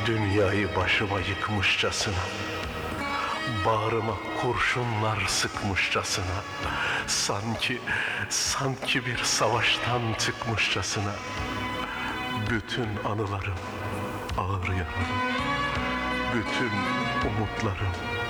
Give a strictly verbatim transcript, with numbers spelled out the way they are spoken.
Dünyayı başıma yıkmışçasına, bağrıma kurşunlar sıkmışçasına, sanki, sanki bir savaştan çıkmışçasına, bütün anılarım ağır yaralı, bütün umutlarım